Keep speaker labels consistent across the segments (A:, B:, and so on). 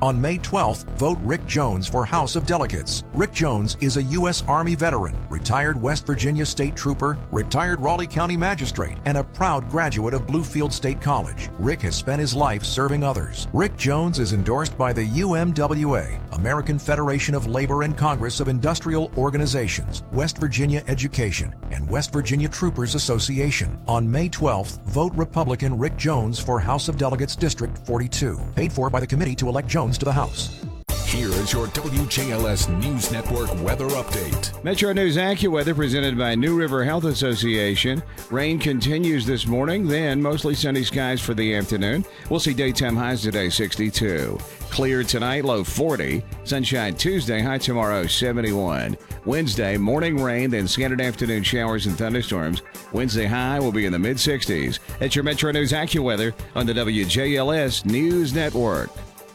A: On May 12th, vote Rick Jones for House of Delegates. Rick Jones is a U.S. Army veteran, retired West Virginia State Trooper, retired Raleigh County Magistrate, and a proud graduate of Bluefield State College. Rick has spent his life serving others. Rick Jones is endorsed by the UMWA, American Federation of Labor and Congress of Industrial Organizations, West Virginia Education, and West Virginia Troopers Association. On May 12th, vote Republican Rick Jones for House of Delegates District 42. Paid for by the Committee to Elect Jones to the House.
B: Here is your WJLS News Network weather update.
C: Metro News AccuWeather presented by New River Health Association. Rain continues this morning, then mostly sunny skies for the afternoon. We'll see daytime highs today, 62. Clear tonight, low 40. Sunshine Tuesday, high tomorrow, 71. Wednesday, morning rain, then scattered afternoon showers and thunderstorms. Wednesday high will be in the mid-60s. That's your Metro News AccuWeather on the WJLS News Network.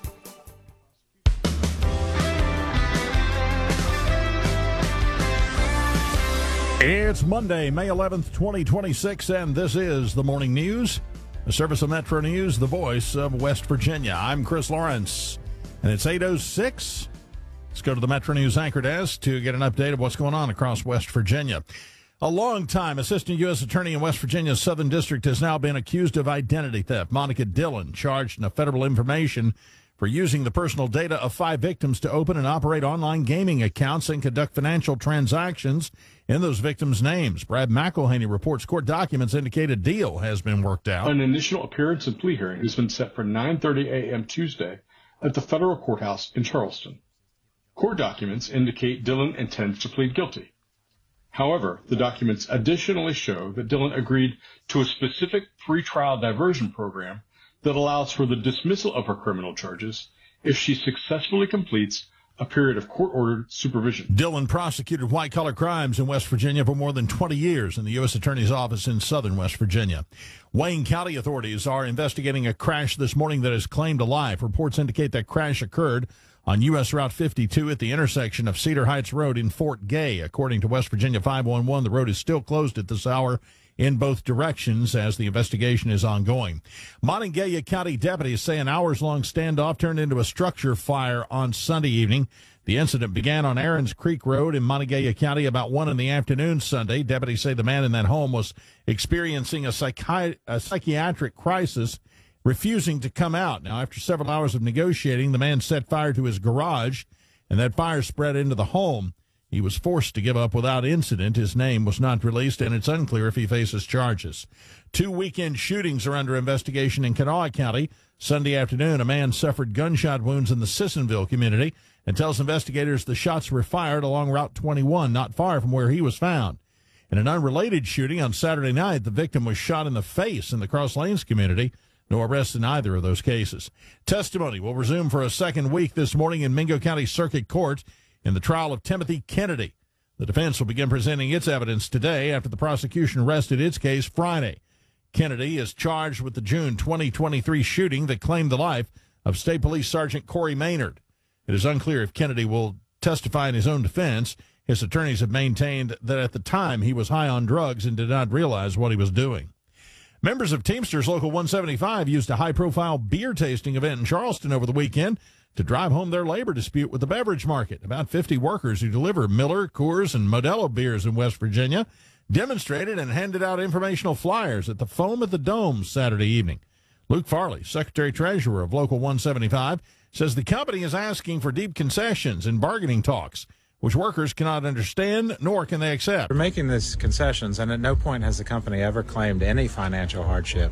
D: It's Monday, May 11th, 2026, and this is the Morning News, a service of Metro News, the voice of West Virginia. I'm Chris Lawrence, and it's 8:06. Let's go to the Metro News anchor desk to get an update of what's going on across West Virginia. A long-time assistant U.S. attorney in West Virginia's Southern District has now been accused of identity theft. Monica Dillon, charged in a federal information for using the personal data of 5 victims to open and operate online gaming accounts and conduct financial transactions in those victims' names. Brad McElhaney reports court documents indicate a deal has been worked out.
E: An initial appearance and plea hearing has been set for 9:30 a.m. Tuesday at the federal courthouse in Charleston. Court documents indicate Dillon intends to plead guilty. However, the documents additionally show that Dillon agreed to a specific pretrial diversion program that allows for the dismissal of her criminal charges if she successfully completes a period of court-ordered supervision.
D: Dillon prosecuted white-collar crimes in West Virginia for more than 20 years in the U.S. Attorney's Office in southern West Virginia. Wayne County authorities are investigating a crash this morning that has claimed a life. Reports indicate that crash occurred on U.S. Route 52 at the intersection of Cedar Heights Road in Fort Gay. According to West Virginia 511, the road is still closed at this hour in both directions as the investigation is ongoing. Monongalia County deputies say an hours-long standoff turned into a structure fire on Sunday evening. The incident began on Aarons Creek Road in Monongalia County about 1 in the afternoon Sunday. Deputies say the man in that home was experiencing a psychiatric crisis, refusing to come out. Now, after several hours of negotiating, the man set fire to his garage, and that fire spread into the home. He was forced to give up without incident. His name was not released, and it's unclear if he faces charges. 2 weekend shootings are under investigation in Kanawha County. Sunday afternoon, a man suffered gunshot wounds in the Sissonville community and tells investigators the shots were fired along Route 21, not far from where he was found. In an unrelated shooting on Saturday night, the victim was shot in the face in the Cross Lanes community. No arrests in either of those cases. Testimony will resume for a second week this morning in Mingo County Circuit Court in the trial of Timothy Kennedy. The defense will begin presenting its evidence today after the prosecution rested its case Friday. Kennedy is charged with the June 2023 shooting that claimed the life of State Police Sergeant Corey Maynard. It is unclear if Kennedy will testify in his own defense. His attorneys have maintained that at the time he was high on drugs and did not realize what he was doing. Members of Teamsters Local 175 used a high-profile beer tasting event in Charleston over the weekend to drive home their labor dispute with the beverage market. About 50 workers who deliver Miller, Coors, and Modelo beers in West Virginia demonstrated and handed out informational flyers at the Foam at the Dome Saturday evening. Luke Farley, Secretary-Treasurer of Local 175, says the company is asking for deep concessions in bargaining talks, which workers cannot understand nor can they accept.
F: We're making these concessions, and at no point has the company ever claimed any financial hardship.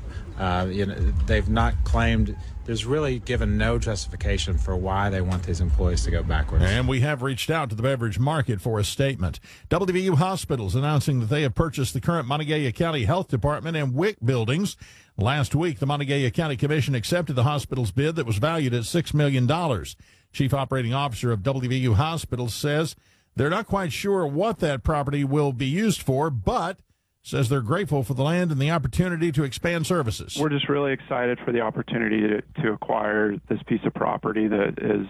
F: They've not claimed, there's really given no justification for why they want these employees to go backwards.
D: And we have reached out to the beverage market for a statement. WVU Hospitals announcing that they have purchased the current Monongalia County Health Department and WIC buildings. Last week, the Monongalia County Commission accepted the hospital's bid that was valued at $6 million. Chief Operating Officer of WVU Hospitals says they're not quite sure what that property will be used for, but says they're grateful for the land and the opportunity to expand services.
G: We're just really excited for the opportunity to acquire this piece of property that is,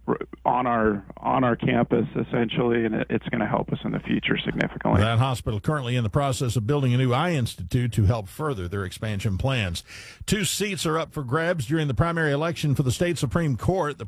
G: on our campus essentially, and it's going to help us in the future significantly.
D: That hospital currently in the process of building a new eye institute to help further their expansion plans. 2 seats are up for grabs during the primary election for the state Supreme Court. The